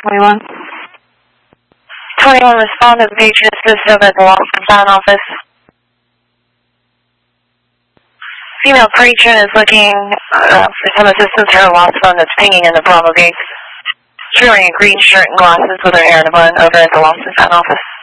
21. 21, respond to the Patriot system at the Lost and Found office. Female patron is looking for some assistance for her lost phone that's pinging in the Bravo gates. She's wearing a green shirt and glasses with her hair in a bun over at the Lost and Found office.